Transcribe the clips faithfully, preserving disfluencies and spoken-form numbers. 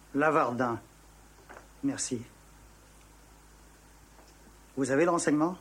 Lavardin. Merci. Vous avez le renseignement?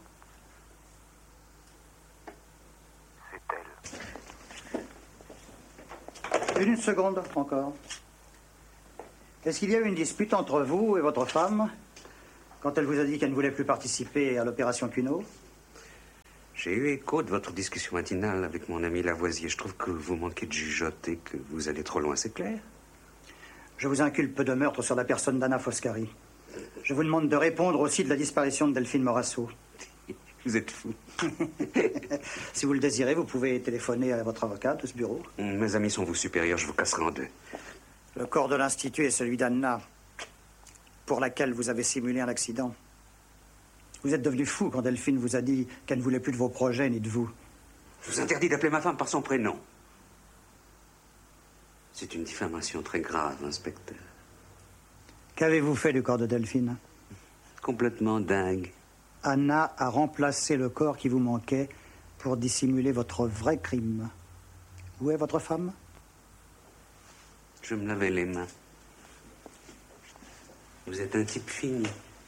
C'est elle. Une seconde, encore. Est-ce qu'il y a eu une dispute entre vous et votre femme quand elle vous a dit qu'elle ne voulait plus participer à l'opération Cuno? J'ai eu écho de votre discussion matinale avec mon ami Lavoisier. Je trouve que vous manquez de jugeote et que vous allez trop loin, c'est clair? Je vous inculpe de meurtre sur la personne d'Anna Foscari. Je vous demande de répondre aussi de la disparition de Delphine Morasso. Vous êtes fou. Si vous le désirez, vous pouvez téléphoner à votre avocat de ce bureau. Mes amis sont vos supérieurs, je vous casserai en deux. Le corps de l'Institut est celui d'Anna, pour laquelle vous avez simulé un accident. Vous êtes devenu fou quand Delphine vous a dit qu'elle ne voulait plus de vos projets ni de vous. Je vous interdis d'appeler ma femme par son prénom. C'est une diffamation très grave, inspecteur. Qu'avez-vous fait du corps de Delphine? Complètement dingue. Anna a remplacé le corps qui vous manquait pour dissimuler votre vrai crime. Où est votre femme? Je me lavais les mains. Vous êtes un type fini.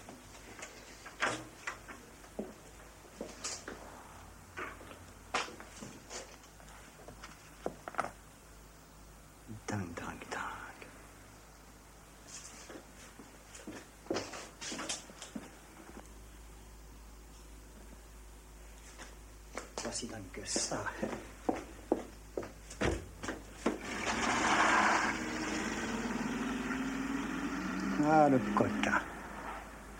Dingue, dingue, dingue. Pas si dingue que ça. Ah, le coquin.